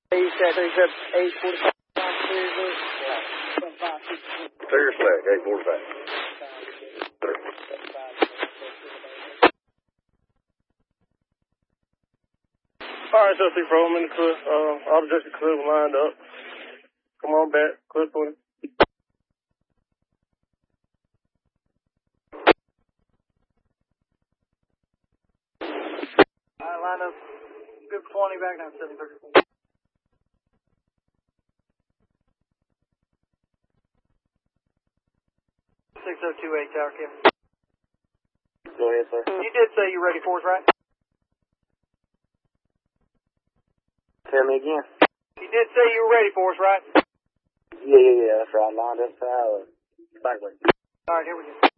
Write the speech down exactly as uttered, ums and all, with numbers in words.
He said he's up eight forty-five. Clear slack, eight forty-five. All right, so three four, I'm in the clip. Uh, object clip lined up. Come on back, clip twenty. All right, line up. Good twenty, back down seven thirty. six oh two eight, Tower Kim. Go ahead, sir. You did say you're ready for us, right? Tell me again. You did say you were ready for us, right? Yeah, yeah, yeah, that's right. Lined up, uh, backward. All right, here we go.